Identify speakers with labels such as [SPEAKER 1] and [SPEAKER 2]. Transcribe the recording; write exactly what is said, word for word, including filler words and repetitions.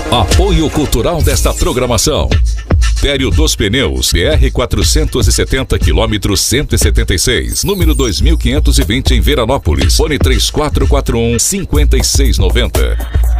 [SPEAKER 1] Apoio cultural desta programação: Tério dos Pneus, B R quatrocentos e setenta, quilômetro cento e setenta e seis, número dois mil quinhentos e vinte, em Veranópolis. Fone três quatro quatro um, cinco seis nove zero.